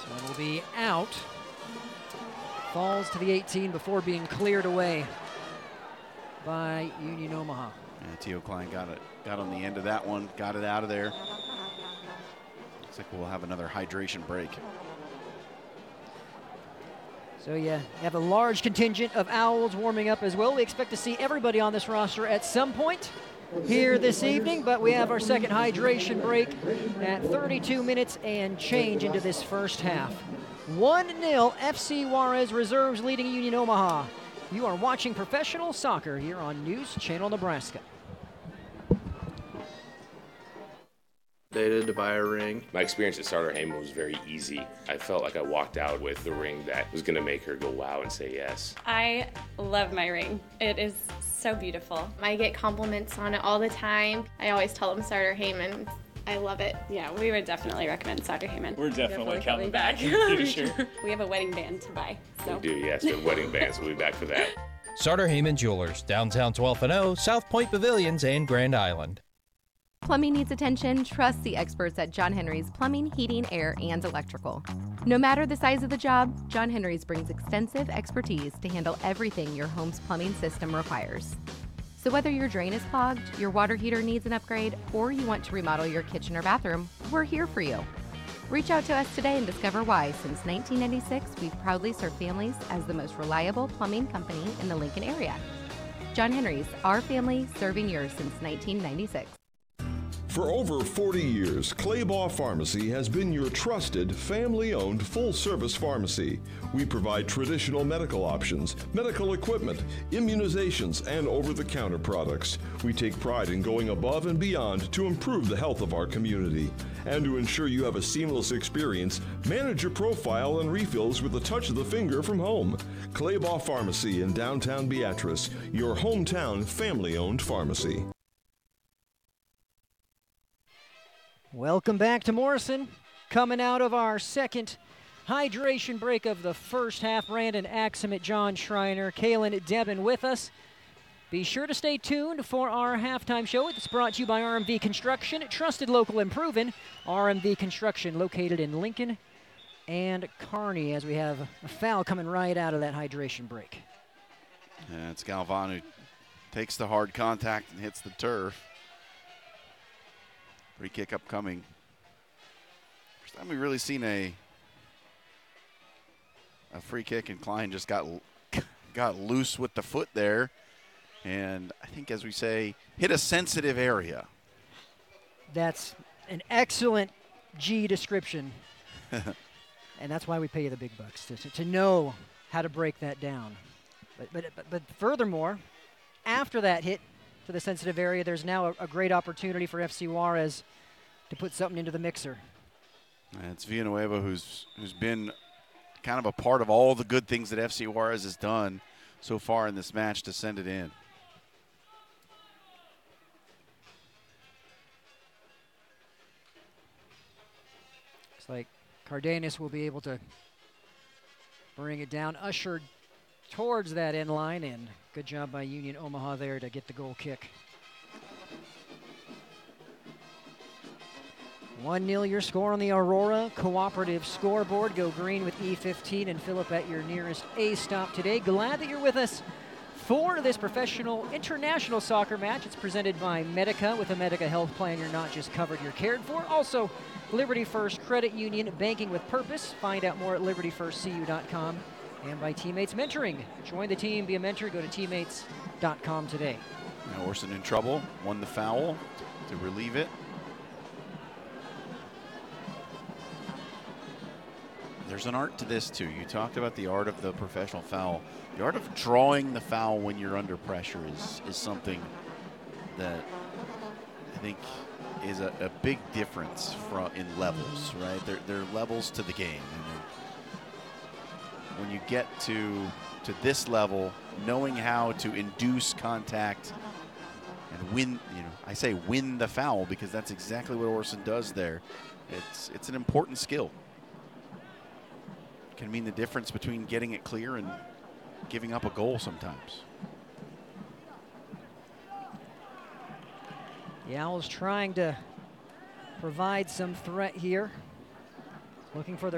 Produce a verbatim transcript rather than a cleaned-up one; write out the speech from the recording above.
One will be out. Falls to the eighteen before being cleared away by Union Omaha. Yeah, Teo Klein got it, got on the end of that one, got it out of there. Looks like we'll have another hydration break. So yeah, you have a large contingent of Owls warming up as well. We expect to see everybody on this roster at some point here this evening, but we have our second hydration break at thirty-two minutes and change into this first half. one nil F C Juarez Reserves leading Union Omaha. You are watching professional soccer here on News Channel Nebraska. Dated to buy a ring. My experience at Starter Heyman was very easy. I felt like I walked out with the ring that was going to make her go wow and say yes. I love my ring. It is so beautiful. I get compliments on it all the time. I always tell them Starter Heyman. I love it. Yeah, we would definitely recommend Starter Heyman. We're definitely, definitely coming back. back. Sure. We have a wedding band to buy. So. We do, yes. The wedding bands. We'll be back for that. Starter Heyman Jewelers, downtown twelfth and O, South Point Pavilions, and Grand Island. Plumbing needs attention? Trust the experts at John Henry's Plumbing, Heating, Air, and Electrical. No matter the size of the job, John Henry's brings extensive expertise to handle everything your home's plumbing system requires. So whether your drain is clogged, your water heater needs an upgrade, or you want to remodel your kitchen or bathroom, we're here for you. Reach out to us today and discover why, since nineteen ninety-six, we've proudly served families as the most reliable plumbing company in the Lincoln area. John Henry's, our family serving yours since nineteen ninety-six. For over forty years, Claybaugh Pharmacy has been your trusted, family-owned, full-service pharmacy. We provide traditional medical options, medical equipment, immunizations, and over-the-counter products. We take pride in going above and beyond to improve the health of our community. And to ensure you have a seamless experience, manage your profile and refills with a touch of the finger from home. Claybaugh Pharmacy in downtown Beatrice, your hometown family-owned pharmacy. Welcome back to Morrison. Coming out of our second hydration break of the first half, Brandon Axum, John Schreiner, Kalen Debin with us. Be sure to stay tuned for our halftime show. It's brought to you by R M V Construction, trusted local and proven. R M V Construction located in Lincoln and Kearney, as we have a foul coming right out of that hydration break. And it's Galvan who takes the hard contact and hits the turf. Free kick upcoming. First time we've really seen a a free kick, and Klein just got got loose with the foot there, and I think, as we say, hit a sensitive area. That's an excellent G description, and that's why we pay you the big bucks, to, to know how to break that down. But but but, but furthermore, after that hit to the sensitive area, there's now a, a great opportunity for F C Juarez to put something into the mixer. And it's Villanueva who's who's been kind of a part of all the good things that F C Juarez has done so far in this match to send it in. Looks like Cardenas will be able to bring it down, ushered towards that end line, and good job by Union Omaha there to get the goal kick. one nil your score on the Aurora Cooperative scoreboard. Go green with E fifteen and fill up at your nearest A stop today. Glad that you're with us for this professional international soccer match. It's presented by Medica. With a Medica health plan, you're not just covered, you're cared for. Also, Liberty First Credit Union, banking with purpose. Find out more at liberty first c u dot com. And by Teammates Mentoring. Join the team, be a mentor, go to teammates dot com today. Now Orson in trouble, won the foul to relieve it. There's an art to this too. You talked about the art of the professional foul. The art of drawing the foul when you're under pressure is, is something that I think is a, a big difference from in levels, right? There, there are levels to the game. And when you get to to this level, knowing how to induce contact and win, you know, I say win the foul because that's exactly what Orson does there. It's it's an important skill. Can mean the difference between getting it clear and giving up a goal sometimes. The Owls trying to provide some threat here, looking for their